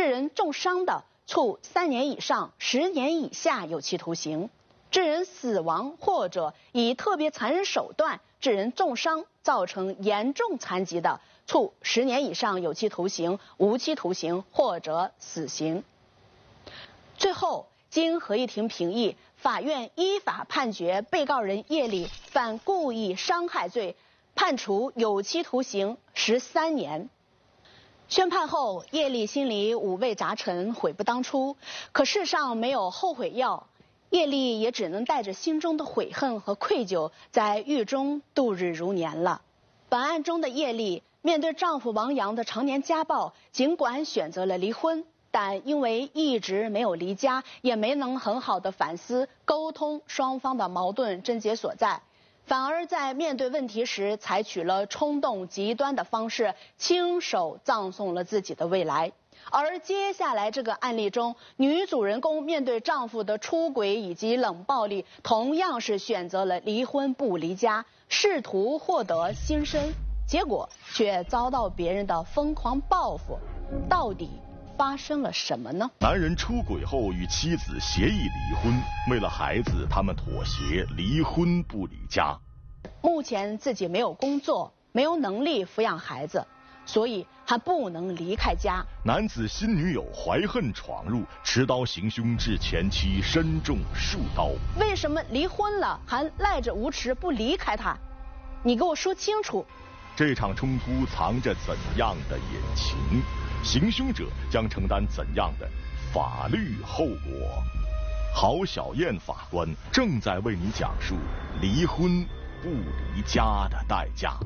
致人重伤的，处3年以上10年以下有期徒刑；致人死亡或者以特别残忍手段致人重伤，造成严重残疾的，处10年以上有期徒刑、无期徒刑或者死刑。最后，经合议庭评议，法院依法判决被告人叶丽犯故意伤害罪，判处有期徒刑13年。宣判后，叶丽心里五味杂陈，悔不当初。可世上没有后悔药，叶丽也只能带着心中的悔恨和愧疚，在狱中度日如年了。本案中的叶丽面对丈夫王阳的常年家暴，尽管选择了离婚，但因为一直没有离家，也没能很好的反思沟通双方的矛盾症结所在，反而在面对问题时采取了冲动极端的方式，亲手葬送了自己的未来。而接下来这个案例中，女主人公面对丈夫的出轨以及冷暴力，同样是选择了离婚不离家，试图获得新生，结果却遭到别人的疯狂报复。到底发生了什么呢？ 男人出轨后与妻子协议离婚，为了孩子，他们妥协，离婚不离家。 目前自己没有工作，没有能力抚养孩子，所以还不能离开家。 男子新女友怀恨闯入，持刀行凶，致前妻身中数刀。 为什么离婚了还赖着无耻不离开他？你给我说清楚。 这场冲突藏着怎样的隐情？行凶者将承担怎样的法律后果？郝小燕法官正在为你讲述离婚不离家的代价。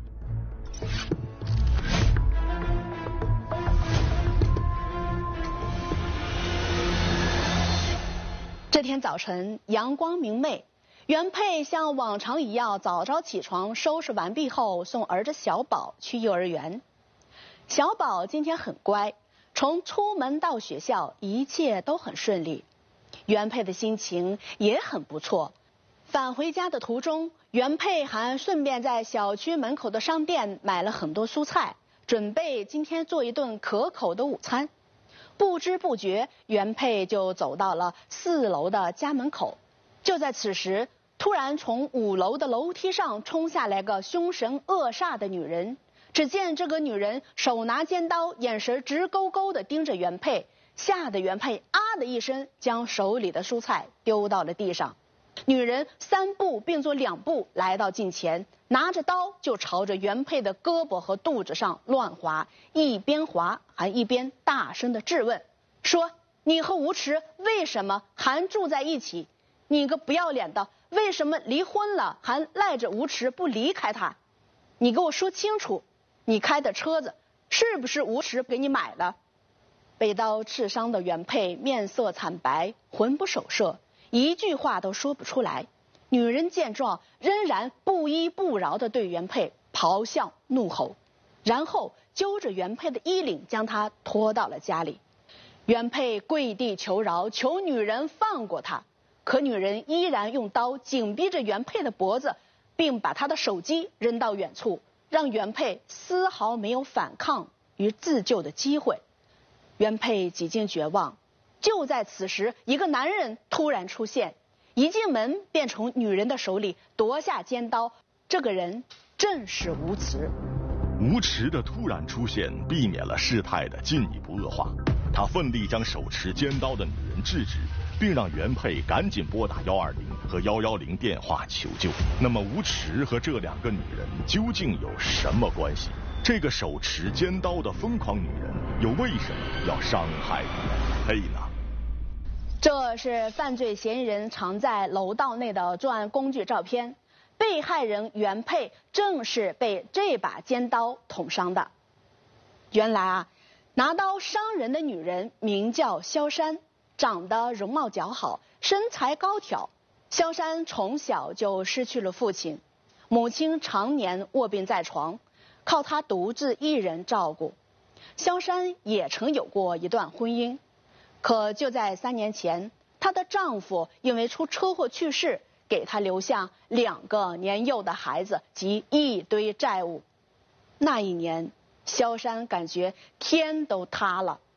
这天早晨阳光明媚，原配像往常一样早早起床，收拾完毕后送儿子小宝去幼儿园。小宝今天很乖，从出门到学校一切都很顺利，原配的心情也很不错。返回家的途中，原配还顺便在小区门口的商店买了很多蔬菜，准备今天做一顿可口的午餐。不知不觉，原配就走到了4楼的家门口。就在此时，突然从5楼的楼梯上冲下来个凶神恶煞的女人。只见这个女人手拿尖刀，眼神直勾勾地盯着原配，吓得原配啊的一声，将手里的蔬菜丢到了地上。女人3步并作2步来到近前，拿着刀就朝着原配的胳膊和肚子上乱划，一边划还一边大声地质问，说：你和无耻为什么还住在一起？你个不要脸的，为什么离婚了还赖着无耻不离开他？你给我说清楚，你开的车子是不是无耻给你买的？被刀刺伤的原配面色惨白，魂不守舍，一句话都说不出来。女人见状，仍然不依不饶地对原配咆哮怒吼，然后揪着原配的衣领将他拖到了家里。原配跪地求饶，求女人放过他，可女人依然用刀紧逼着原配的脖子，并把他的手机扔到远处，让原配丝毫没有反抗与自救的机会。原配几近绝望。就在此时，一个男人突然出现，一进门便从女人的手里夺下尖刀。这个人正是无耻。 无耻的突然出现，避免了事态的进一步恶化。他奋力将手持尖刀的女人制止，并让原配赶紧拨打120和110电话求救。那么无耻和这2个女人究竟有什么关系？这个手持尖刀的疯狂女人又为什么要伤害原配呢？ 这是犯罪嫌疑人藏在楼道内的作案工具照片，被害人原配正是被这把尖刀捅伤的。原来拿刀伤人的女人名叫萧珊，长得容貌姣好，身材高挑。萧珊从小就失去了父亲，母亲常年卧病在床，靠她独自一人照顾。萧珊也曾有过一段婚姻，可就在3年前，她的丈夫因为出车祸去世，给她留下2个年幼的孩子及一堆债务。那一年，萧珊感觉天都塌了。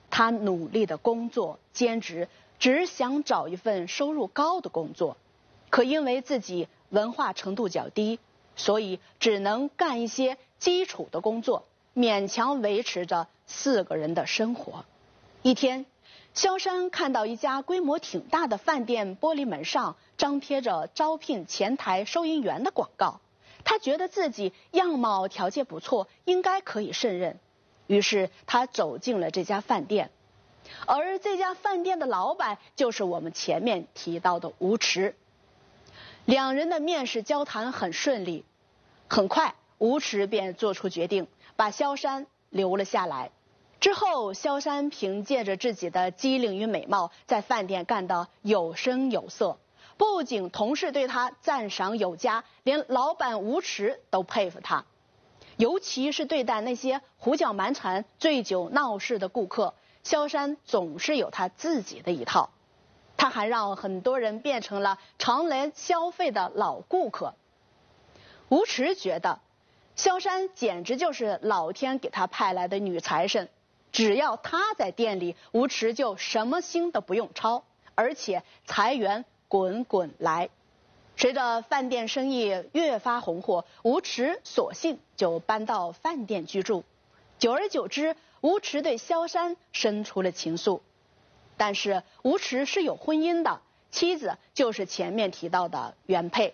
他努力的工作兼职，只想找一份收入高的工作，可因为自己文化程度较低，所以只能干一些基础的工作，勉强维持着4个人的生活。一天，萧山看到一家规模挺大的饭店玻璃门上张贴着招聘前台收银员的广告，他觉得自己样貌条件不错，应该可以胜任。于是他走进了这家饭店，而这家饭店的老板就是我们前面提到的吴驰。2人的面试交谈很顺利，很快吴驰便做出决定，把萧山留了下来。之后，萧山凭借着自己的机灵与美貌，在饭店干得有声有色。不仅同事对他赞赏有加，连老板吴驰都佩服他。尤其是对待那些胡搅蛮缠、醉酒闹事的顾客，萧山总是有他自己的一套。他还让很多人变成了常来消费的老顾客。吴驰觉得，萧山简直就是老天给他派来的女财神，只要他在店里，吴驰就什么心都不用操，而且财源滚滚来。随着饭店生意越发红火，吴驰索性就搬到饭店居住。久而久之，吴驰对萧山生出了情愫。但是吴驰是有婚姻的，妻子就是前面提到的原配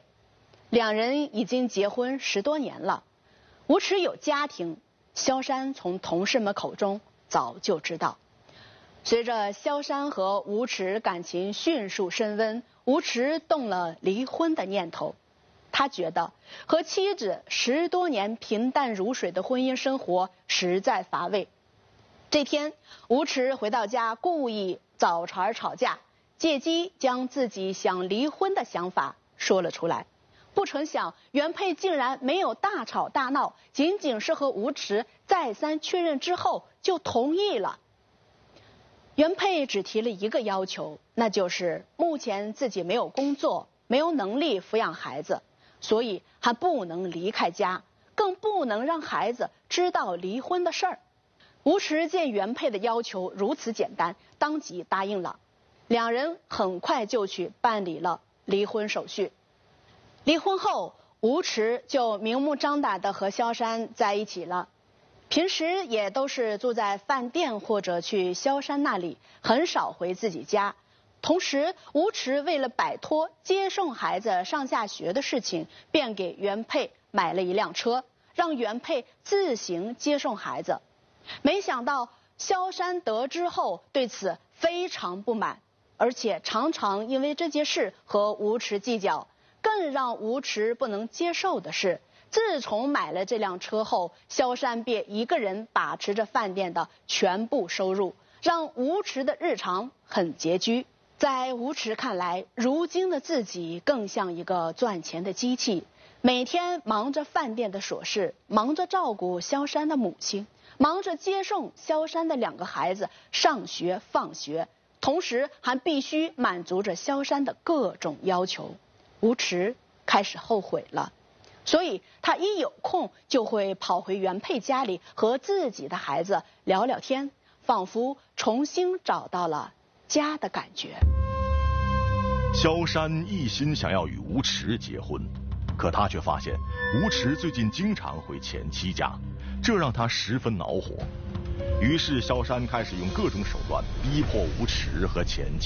，2人已经结婚10多年了。吴驰有家庭，萧山从同事们口中早就知道。随着萧山和吴驰感情迅速升温，吴驰动了离婚的念头。他觉得和妻子10多年平淡如水的婚姻生活实在乏味。这天，吴驰回到家，故意找茬吵架，借机将自己想离婚的想法说了出来。不成想，原配竟然没有大吵大闹，仅仅是和吴驰再三确认之后就同意了。原配只提了一个要求，那就是目前自己没有工作，没有能力抚养孩子，所以还不能离开家，更不能让孩子知道离婚的事儿。吴驰见原配的要求如此简单，当即答应了。2人很快就去办理了离婚手续。离婚后，吴驰就明目张胆地和萧山在一起了。平时也都是住在饭店或者去萧山那里，很少回自己家。同时，吴驰为了摆脱接送孩子上下学的事情，便给原配买了一辆车，让原配自行接送孩子。没想到萧山得知后对此非常不满，而且常常因为这件事和吴驰计较。更让吴驰不能接受的是，自从买了这辆车后，萧山便一个人把持着饭店的全部收入，让吴驰的日常很拮据。在吴驰看来，如今的自己更像一个赚钱的机器，每天忙着饭店的琐事，忙着照顾萧山的母亲，忙着接送萧山的2个孩子上学放学，同时还必须满足着萧山的各种要求。吴驰开始后悔了，所以他一有空就会跑回原配家里和自己的孩子聊聊天，仿佛重新找到了家的感觉。 萧山一心想要与吴驰结婚，可他却发现吴驰最近经常回前妻家，这让他十分恼火。于是萧山开始用各种手段逼迫吴驰和前妻